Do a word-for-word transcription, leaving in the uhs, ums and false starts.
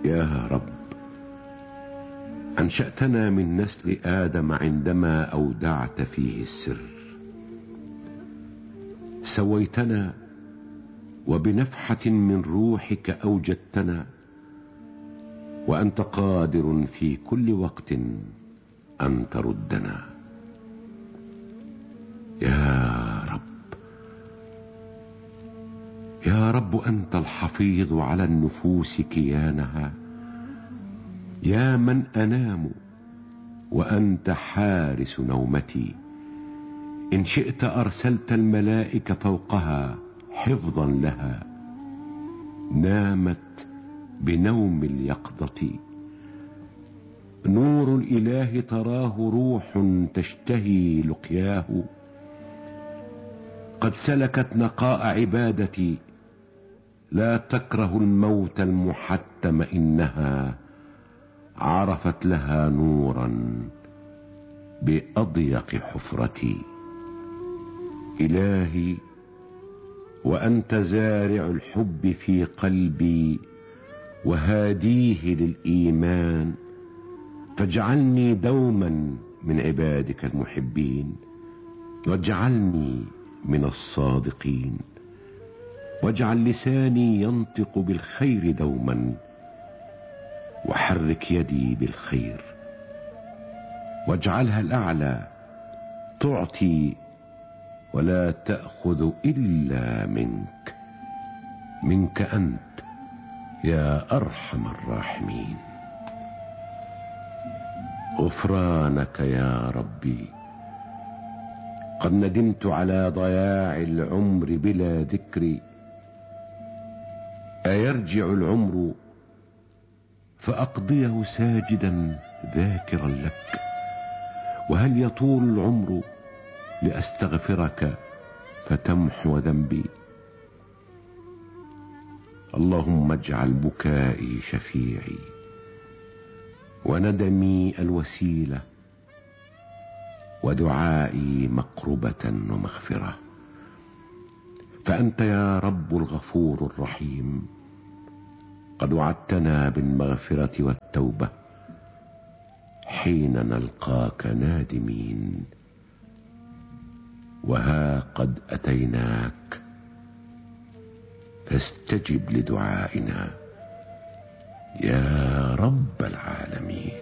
يا رب، أنشأتنا من نسل آدم عندما أودعت فيه السر، سويتنا وبنفحة من روحك أوجدتنا، وأنت قادر في كل وقت أن تردنا. يا رب، يا رب، أنت الحفيظ على النفوس كيانها، يا من أنام وأنت حارس نومتي. إن شئت أرسلت الملائكة فوقها حفظا لها، نامت بنوم اليقظة. نور الإله تراه روح تشتهي لقياه، قد سلكت نقاء عبادتي، لا تكره الموت المحتم، إنها عرفت لها نورا بأضيق حفرتي. إلهي، وأنت زارع الحب في قلبي وهاديه للإيمان، فاجعلني دوما من عبادك المحبين، واجعلني من الصادقين، واجعل لساني ينطق بالخير دوما، وحرك يدي بالخير، واجعلها الأعلى تعطي ولا تأخذ إلا منك. منك أنت يا أرحم الراحمين. غفرانك يا ربي، قد ندمت على ضياع العمر بلا ذكر. أيرجع العمر فأقضيه ساجدا ذاكرا لك؟ وهل يطول العمر لأستغفرك فتمحو ذنبي؟ اللهم اجعل بكائي شفيعي، وندمي الوسيلة، ودعائي مقربة ومغفرة. فأنت يا رب الغفور الرحيم، قد وعدتنا بالمغفرة والتوبة حين نلقاك نادمين، وها قد أتيناك، فاستجب لدعائنا يا رب العالمين.